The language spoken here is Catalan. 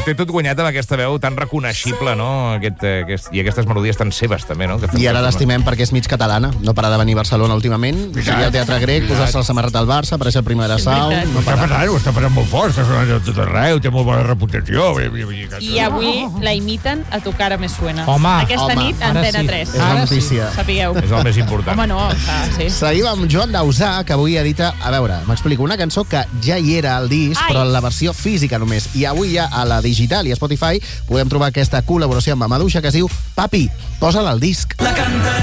té tot guanyat amb aquesta veu tan reconeixible, no? I aquestes melodies tan seves, també, no? I ara l'estimem perquè és mig catalana. No para de venir a Barcelona últimament. Seguir al Teatre Grec, posar-se la samarreta del Barça, aparèixer el primer de Sound. No està parlant molt fort, està sonant a tot arreu, té molt bona reputació. I avui la imiten a Tu cara me suena. Home, Aquesta nit, Antena 3. És la notícia. Sapigueu. És el més important. Home, no, sí. Seguim amb Joan Dausà, que avui edita, a veure, m'explico, una cançó que ja hi era al disc, però en la versió física només. I avui ja a la digital i a Spotify podem trobar aquesta col·laboració amb Mamadouxa que es diu Papi, posa'l al disc. La cantaré